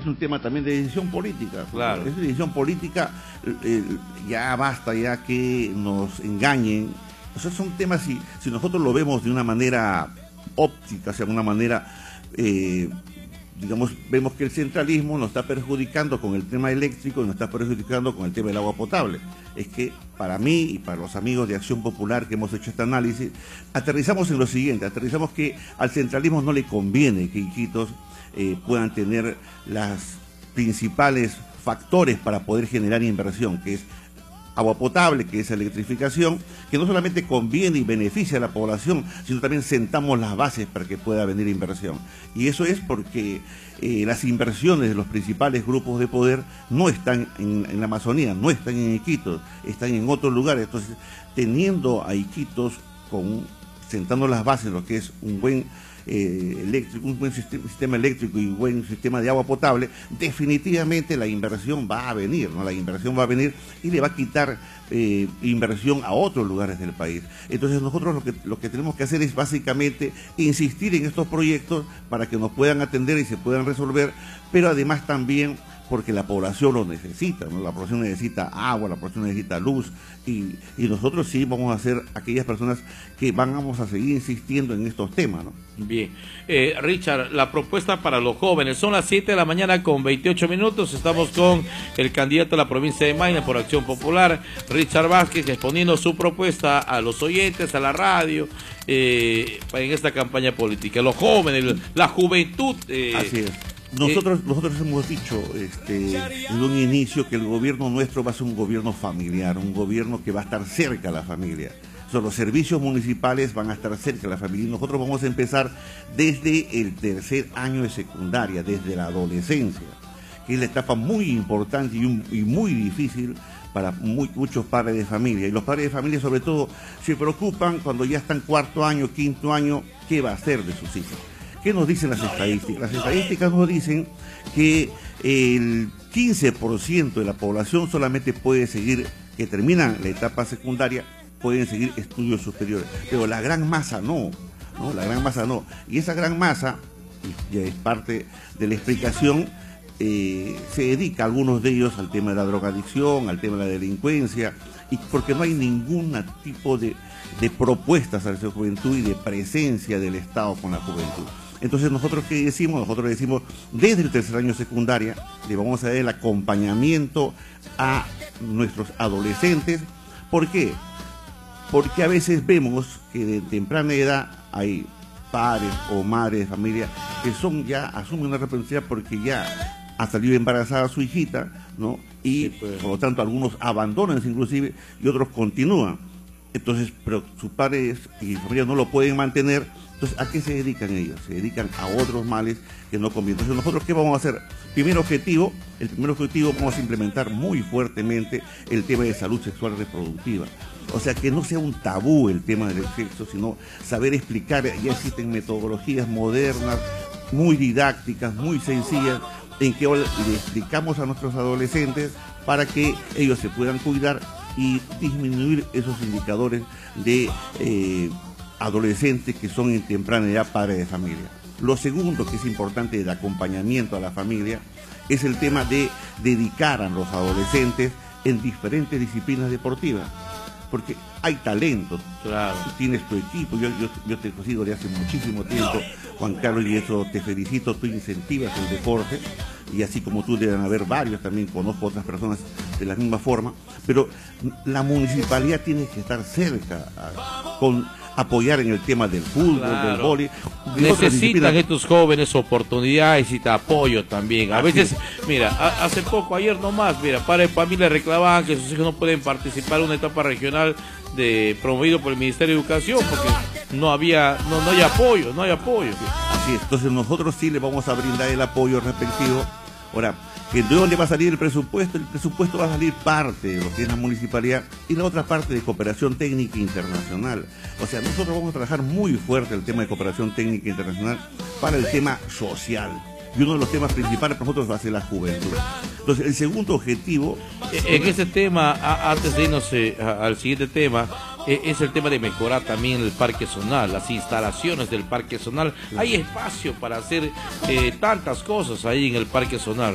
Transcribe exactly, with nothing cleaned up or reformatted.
un tema también de decisión política. Claro. Es decisión política, eh, ya basta ya que nos engañen. O sea, son temas, si, si nosotros lo vemos de una manera óptica, o sea, de una manera, eh, digamos, vemos que el centralismo nos está perjudicando con el tema eléctrico y nos está perjudicando con el tema del agua potable. Es que para mí y para los amigos de Acción Popular que hemos hecho este análisis, aterrizamos en lo siguiente, aterrizamos que al centralismo no le conviene que Iquitos eh, puedan tener los principales factores para poder generar inversión, que es agua potable, que es electrificación, que no solamente conviene y beneficia a la población, sino también sentamos las bases para que pueda venir inversión. Y eso es porque eh, las inversiones de los principales grupos de poder no están en, en la Amazonía, no están en Iquitos, están en otros lugares. Entonces, teniendo a Iquitos con, sentando las bases, lo que es un buen Eh, eléctrico, un buen sistema, sistema eléctrico y un buen sistema de agua potable, definitivamente la inversión va a venir, ¿no? La inversión va a venir y le va a quitar eh, inversión a otros lugares del país. Entonces nosotros lo que, lo que tenemos que hacer es básicamente insistir en estos proyectos para que nos puedan atender y se puedan resolver, pero además también porque la población lo necesita, ¿no? La población necesita agua, la población necesita luz, y, y nosotros sí vamos a ser aquellas personas que vamos a seguir insistiendo en estos temas, ¿no? Bien. Eh, Richard, la propuesta para los jóvenes, son las siete de la mañana con veintiocho minutos, estamos con el candidato a la provincia de Mayna por Acción Popular, Richard Vázquez, exponiendo su propuesta a los oyentes, a la radio, eh, en esta campaña política. Los jóvenes, la juventud... Eh, Así es. Nosotros, nosotros hemos dicho este, en un inicio que el gobierno nuestro va a ser un gobierno familiar, un gobierno que va a estar cerca a la familia. O sea, los servicios municipales van a estar cerca a la familia y nosotros vamos a empezar desde el tercer año de secundaria, desde la adolescencia, que es la etapa muy importante y, un, y muy difícil para muy, muchos padres de familia. Y los padres de familia sobre todo se preocupan cuando ya están cuarto año, quinto año, qué va a hacer de sus hijos. ¿Qué nos dicen las estadísticas? Las estadísticas nos dicen que el quince por ciento de la población solamente puede seguir, que terminan la etapa secundaria, pueden seguir estudios superiores, pero la gran masa no, ¿no? La gran masa no. Y esa gran masa, y ya es parte de la explicación, eh, se dedica a algunos de ellos al tema de la drogadicción, al tema de la delincuencia, y porque no hay ningún tipo de, de propuestas a esa juventud y de presencia del Estado con la juventud. Entonces nosotros ¿qué decimos? Nosotros decimos desde el tercer año de secundaria le vamos a dar el acompañamiento a nuestros adolescentes. ¿Por qué? Porque a veces vemos que de temprana edad hay padres o madres de familia que son ya, asumen una responsabilidad porque ya ha salido embarazada su hijita, ¿no? Y sí, pues, por lo tanto algunos abandonan inclusive y otros continúan. Entonces, pero sus padres y familias no lo pueden mantener. Entonces, ¿a qué se dedican ellos? Se dedican a otros males que no convienen. Entonces, ¿nosotros qué vamos a hacer? Primer objetivo, el primer objetivo vamos a implementar muy fuertemente el tema de salud sexual reproductiva. O sea, que no sea un tabú el tema del sexo, sino saber explicar. Ya existen metodologías modernas, muy didácticas, muy sencillas, en que le explicamos a nuestros adolescentes para que ellos se puedan cuidar y disminuir esos indicadores de eh, adolescentes que son en temprana edad padres de familia. Lo segundo que es importante de acompañamiento a la familia es el tema de dedicar a los adolescentes en diferentes disciplinas deportivas, porque hay talento, claro. Tú tienes tu equipo, yo, yo, yo te consigo de hace muchísimo tiempo, Juan Carlos, y eso te felicito, tú incentivas el deporte, y así como tú deben haber varios, también conozco otras personas de la misma forma, pero la municipalidad tiene que estar cerca, a, con apoyar en el tema del fútbol, claro, del vóley. Necesitan estos jóvenes oportunidades y apoyo también. A veces, mira, a, hace poco, ayer nomás, mira, padres de familia reclamaban que sus hijos no pueden participar en una etapa regional de promovido por el Ministerio de Educación porque no había, no, no hay apoyo, no hay apoyo. Así es, entonces nosotros sí le vamos a brindar el apoyo respectivo. Ahora, ¿de dónde va a salir el presupuesto? El presupuesto va a salir parte de lo que es la municipalidad y la otra parte de cooperación técnica internacional. O sea, nosotros vamos a trabajar muy fuerte el tema de cooperación técnica internacional para el tema social. Y uno de los temas principales para nosotros va a ser la juventud. Entonces, el segundo objetivo... En ese tema, antes de irnos eh, al siguiente tema, eh, es el tema de mejorar también el parque zonal, las instalaciones del parque zonal. Hay espacio para hacer eh, tantas cosas ahí en el parque zonal.